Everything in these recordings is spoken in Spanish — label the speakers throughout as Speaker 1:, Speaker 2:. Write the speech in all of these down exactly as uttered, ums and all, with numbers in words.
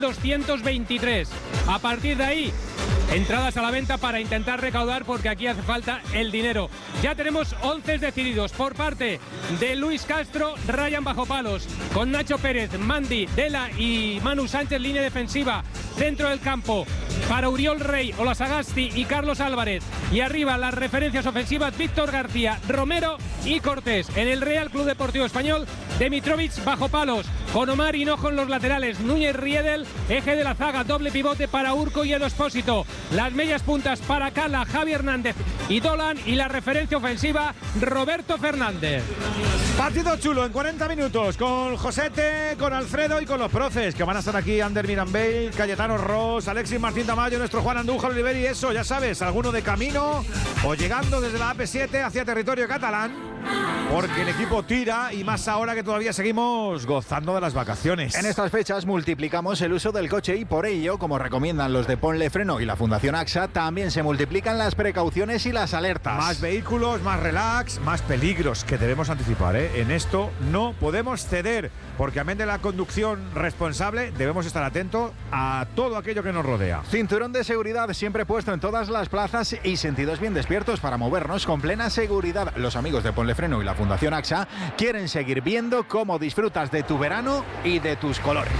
Speaker 1: doscientos veintitrés. A partir de ahí, entradas a la venta para intentar recaudar, porque aquí hace falta el dinero. Ya tenemos once decididos por parte de Luis Castro, Ryan bajo palos, con Nacho Pérez, Mandy, Dela y Manu Sánchez, línea defensiva, centro del campo para Uriol Rey, Olasagasti y Carlos Álvarez, y arriba las referencias ofensivas Víctor García, Romero y Cortés. En el Real Club Deportivo Español, Demitrovic bajo palos, con Omar Hinojo en los laterales, Núñez Riedel, eje de la zaga, doble pivote para Urco y Edo Espósito, las medias puntas para Cala, Javi Hernández y Dolan, y la referencia ofensiva Roberto Fernández.
Speaker 2: Partido chulo en cuarenta minutos, con Josete, con Alfredo y con los profes, que van a estar aquí: Ander Mirambell, Cayetano Ross, Alexis Martín Tamayo, nuestro Juan Andújar Oliver, y eso, ya sabes, alguno de camino o llegando desde la A P siete hacia territorio catalán, porque el equipo tira, y más ahora que todavía seguimos gozando de las vacaciones.
Speaker 3: En estas fechas multiplicamos el uso del coche y por ello, como recomiendan los de Ponle Freno y la Fundación A X A, también se multiplican las precauciones y las alertas.
Speaker 2: Más vehículos, más relax, más peligros que debemos anticipar, ¿eh? En esto no podemos ceder, porque amén de la conducción responsable, debemos estar atentos a todo aquello que nos rodea.
Speaker 3: Cinturón de seguridad siempre puesto en todas las plazas y sentidos bien despiertos para movernos con plena seguridad. Los amigos de Ponle Freno y la Fundación A X A quieren seguir viendo cómo disfrutas de tu verano y de tus colores.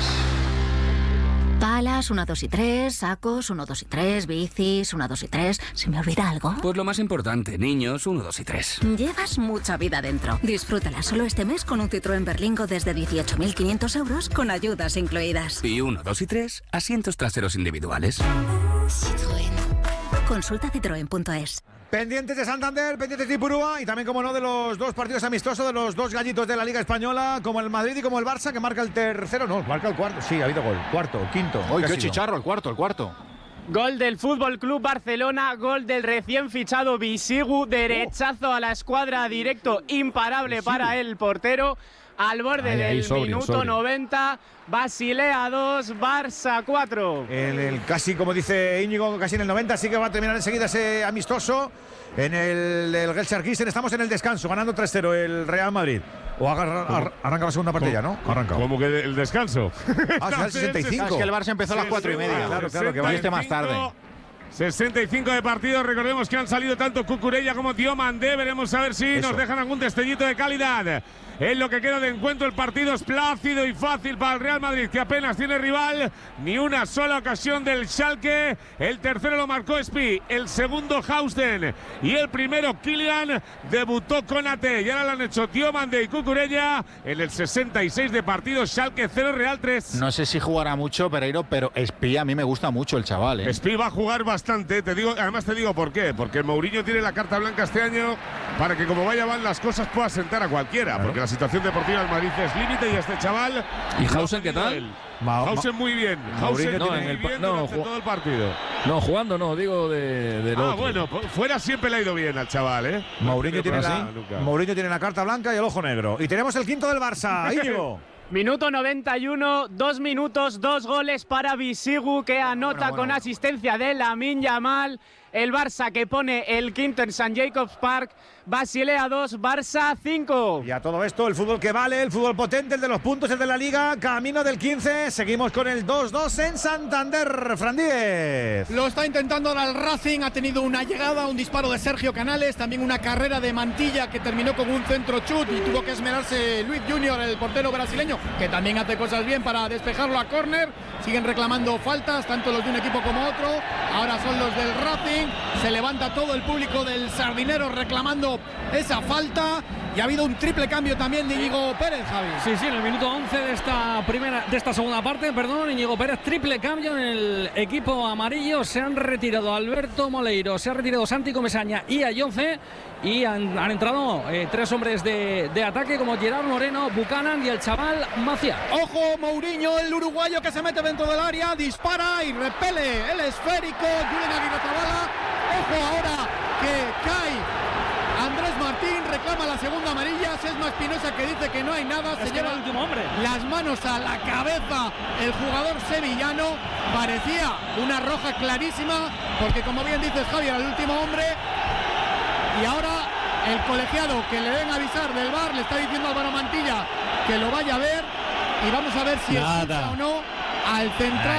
Speaker 4: Palas, uno, dos y tres, sacos, uno, dos y tres, bicis, uno, dos y tres. ¿Se me olvida algo?
Speaker 5: Pues lo más importante, niños, uno, dos y tres.
Speaker 4: Llevas mucha vida dentro. Disfrútala solo este mes con un Citroën Berlingo desde dieciocho mil quinientos euros con ayudas incluidas.
Speaker 5: Y uno, dos y tres, asientos traseros individuales.
Speaker 4: Citroën. Consulta citroen punto es.
Speaker 2: Pendientes de Santander, pendientes de Ipurúa, y también, como no, de los dos partidos amistosos de los dos gallitos de la Liga Española, como el Madrid y como el Barça, que marca el tercero, no, marca el cuarto, sí, ha habido gol, cuarto, quinto.
Speaker 3: ¡Uy, qué chicharro! El cuarto, el cuarto.
Speaker 6: Gol del Fútbol Club Barcelona, gol del recién fichado Bisigu, derechazo a la escuadra, directo imparable para el portero. Al borde
Speaker 7: ahí, ahí,
Speaker 6: del
Speaker 7: sobrio,
Speaker 6: minuto
Speaker 7: sobrio.
Speaker 6: noventa, Basilea dos, Barça cuatro.
Speaker 2: El, el casi, como dice Íñigo, casi en el noventa, así que va a terminar enseguida ese amistoso en el, el Gelsenkirchen. Estamos en el descanso, ganando tres cero el Real Madrid. O agarra, ar, arranca la segunda parte ya, ¿no? Arranca.
Speaker 7: ¿Cómo que el descanso?
Speaker 2: Ah, será el sesenta y cinco.
Speaker 3: Es que el Barça empezó a las cuatro y media.
Speaker 2: Claro, claro, que vayste más tarde.
Speaker 7: sesenta y cinco de partido, recordemos que han salido tanto Cucurella como Diomandé. Veremos a ver si
Speaker 2: Eso.
Speaker 7: nos dejan algún destellito de calidad. En lo que queda de encuentro, el partido es plácido y fácil para el Real Madrid, que apenas tiene rival, ni una sola ocasión del Schalke. El tercero lo marcó Spi, el segundo Hausten y el primero Kylian. Debutó Konate y ahora lo han hecho Diomandé y Cucurella. En el sesenta y seis de partido, Schalke cero, Real tres.
Speaker 3: No sé si jugará mucho Pereiro, pero Spi a mí me gusta mucho el chaval, ¿eh?
Speaker 7: Spi va a jugar bastante, te digo, además te digo por qué, porque Mourinho tiene la carta blanca este año para que, como vaya van las cosas, pueda sentar a cualquiera, claro. Porque la situación deportiva del Madrid es límite y este chaval.
Speaker 5: ¿Y Hausen qué tal?
Speaker 7: Ma Hausen muy bien. Hausen
Speaker 5: no,
Speaker 7: muy
Speaker 5: en el
Speaker 7: bien
Speaker 5: no,
Speaker 7: durante todo el partido.
Speaker 5: No, jugando no, digo de, de
Speaker 7: Ah, otro. Bueno, fuera siempre le ha ido bien al chaval, ¿eh?
Speaker 2: Mourinho tiene, la, Mourinho tiene la carta blanca y el ojo negro. Y tenemos el quinto del Barça, Íñigo.
Speaker 6: Minuto noventa y uno, dos minutos, dos goles para Bisigu, que anota bueno, bueno, con bueno. asistencia de Lamine Yamal. El Barça que pone el quinto en San Jacobs Park. Basilea dos, Barça cinco.
Speaker 2: Y a todo esto, el fútbol que vale, el fútbol potente, el de los puntos, el de la Liga, camino del quince. Seguimos con el dos dos en Santander. Fran Díez.
Speaker 8: Lo está intentando ahora el Racing. Ha tenido una llegada, un disparo de Sergio Canales. También una carrera de Mantilla que terminó con un centro chut. Y tuvo que esmerarse Luis Junior, el portero brasileño, que también hace cosas bien para despejarlo a córner. Siguen reclamando faltas, tanto los de un equipo como otro. Ahora son los del Racing. Se levanta todo el público del Sardinero reclamando esa falta. Y ha habido un triple cambio también de Íñigo Pérez, Javi.
Speaker 1: Sí, sí, en el minuto once de esta primera, de esta segunda parte, perdón, Íñigo Pérez, triple cambio en el equipo amarillo. Se han retirado Alberto Moleiro, se ha retirado Santi Comesaña y Ayoce, y han, han entrado eh, tres hombres de, de ataque como Gerard Moreno, Buchanan y el chaval Maciá.
Speaker 8: Ojo, Mourinho, el uruguayo que se mete dentro del área, dispara y repele el esférico. Julen Aguirrezabala. Ojo ahora que cae Andrés Martín, reclama la segunda amarilla. Sesma Espinosa que dice que no hay nada. Se lleva el último hombre. Las manos a la cabeza el jugador sevillano. Parecía una roja clarísima, porque como bien dices, Javier, el último hombre. Y ahora el colegiado que le deben avisar del V A R le está diciendo a Álvaro Mantilla que lo vaya a ver. Y vamos a ver si es o no al central.